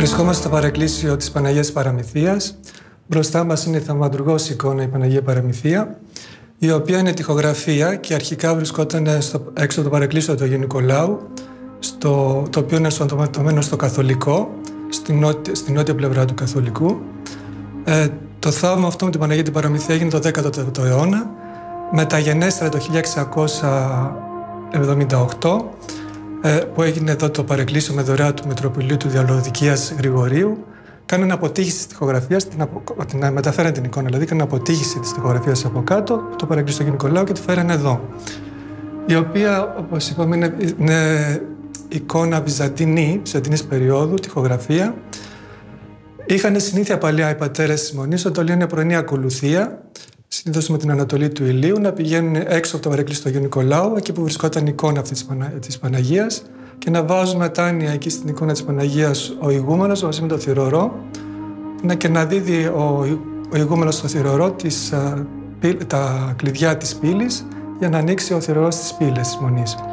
Βρισκόμαστε στο παρεκκλήσιο της Παναγίας Παραμυθίας. Μπροστά μας είναι η θαυματουργός εικόνα η Παναγία Παραμυθία, η οποία είναι τοιχογραφία και αρχικά βρισκόταν έξω από το παρεκκλήσιο του Αγίου Νικολάου, το οποίο είναι ενσωματωμένο στο Καθολικό, στην νότια πλευρά του Καθολικού. Το θαύμα αυτό με την Παναγία την Παραμυθία έγινε το 14ο αιώνα, μεταγενέστερα το 1678, που έγινε εδώ το παρεκκλήσιο με δωρεά του Μητροπολίου του Διαλοδικίας Γρηγορίου. Κάνανε αποτύχηση της τοιχογραφίας, μεταφέραν την εικόνα, δηλαδή κάνανε αποτύχηση της τοιχογραφίας από κάτω, το παρεκκλήσιο του Αγίου Νικολάου, και τη φέρανε εδώ. Η οποία, όπως είπαμε, είναι εικόνα βυζαντινής περίοδου, τοιχογραφία. Είχαν συνήθεια παλιά οι πατέρες της Μονής, ότι το λένε πρωινή ακολουθία, συνήθως με την ανατολή του ηλίου, να πηγαίνουν έξω από το παρεκκλήσιο του Αγίου Νικολάου, εκεί που βρισκόταν η εικόνα αυτή της Παναγίας, και να βάζουν μετάνοια εκεί στην εικόνα της Παναγίας ο ηγούμενος μαζί με το θυρωρό, και να δίδει ο ηγούμενος στο θυρωρό τα κλειδιά της πύλης για να ανοίξει ο θυρωρός τις πύλες της Μονής.